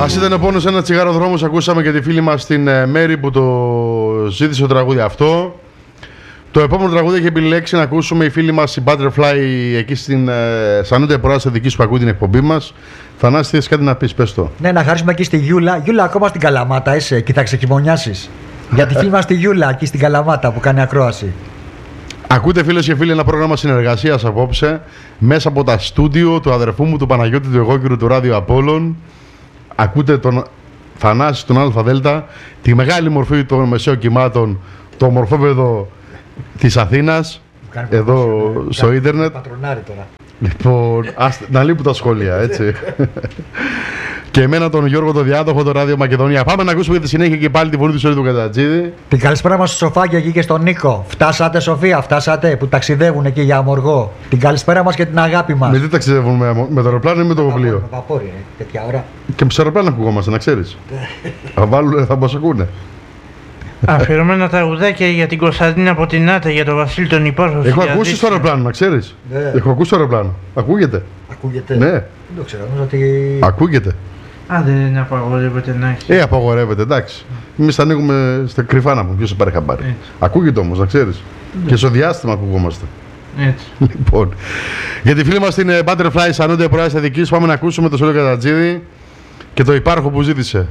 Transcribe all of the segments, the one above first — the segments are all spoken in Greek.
Ας ήταν πόνος ένα τσιγάρο δρόμος. Ακούσαμε και τη φίλη μας την Μέρη που το ζήτησε το τραγούδι αυτό. Το επόμενο τραγούδι έχει επιλέξει να ακούσουμε η φίλη μας η Butterfly εκεί στην Σανούντα Προάστα δική σου που ακούει την εκπομπή μας. Θανάση, θες κάτι να πεις, πες το. Ναι, να χαρίσουμε εκεί στη Γιούλα. Γιούλα, ακόμα στην Καλαμάτα είσαι και θα ξεκυμονιάσεις. Για τη φίλη μας τη Γιούλα εκεί στην Καλαμάτα που κάνει ακρόαση. Ακούτε φίλες και φίλοι ένα πρόγραμμα συνεργασίας απόψε μέσα από τα στούντιο του αδερφού μου του Παναγιώτη του Εγώκυρου του Ράδιο Απόλλων. Ακούτε τον Θανάση, τον ΑΔ, τη μεγάλη μορφή των μεσαίων κυμάτων, το μορφόπεδο της Αθήνας, εδώ στο ίντερνετ. Πατρονάρι τώρα. Λοιπόν, να λείπουν τα σχόλια, έτσι. Και εμένα τον Γιώργο το Διάδοχο, το Ράδιο Μακεδονία. Πάμε να ακούσουμε για τη συνέχεια και πάλι τη φωνή του Σωρή του Κατατζίδη. Την καλησπέρα μας στο Σοφάκι εκεί και στον Νίκο. Φτάσατε, Σοφία, φτάσατε που ταξιδεύουν εκεί για Αμοργό. Την καλησπέρα μας και την αγάπη μας. Με τι ταξιδεύουν, με το αεροπλάνο ή με το πλοίο? Με βαπόρι, τέτοια ώρα. Και με το αεροπλάνο ακουγόμαστε, να ξέρεις. Θα βάλουν, θα μας ακούνε. Αφιερωμένα τραγουδάκια για την Κωνσταντίνα από την Άτα, για τον Βασίλη τον Υπόρχο. Έχω ακούσει στο αεροπλάνο, να ξέρεις. Ναι. Έχω ακούσει στο αεροπλάνο. Ακούγεται. Ακούγεται. Ναι. Δεν το ξέρω, νομίζω ότι. Ακούγεται. Α, δεν απαγορεύεται να έχει. Απαγορεύεται, εντάξει. Εμείς θα ανοίγουμε στα κρυφά να πούμε, ποιος θα πάρει χαμπάρι. Ακούγεται όμως, να ξέρεις. Και στο διάστημα ακουγόμαστε. Έτσι. Λοιπόν, για τη φίλη μας την Butterfly Σανούντα Προάστα δική σου, πάμε να ακούσουμε το Σωρή Κατατζίδη και το υπάρχω που ζήτησε.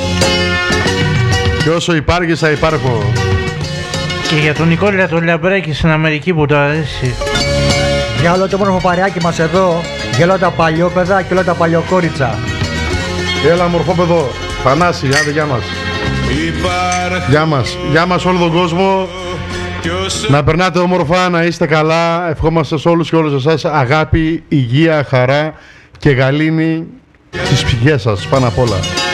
Και όσο υπάρχει θα υπάρχω. Και για τον Νικόλα τον Λαμπράκη στην Αμερική που το αρέσει. Για όλο το όμορφο παρεάκι μας εδώ, για όλα τα παλιόπαιδα και όλα τα παλιοκόριτσα. Έλα μορφόπεδο, Θανάση, άντε γεια μας. Γεια μας, γεια μας όλο τον κόσμο. Να περνάτε όμορφα, να είστε καλά. Ευχόμαστε σε όλους και όλους εσάς αγάπη, υγεία, χαρά και γαλήνη στις ψυχές σας πάνω απ' όλα.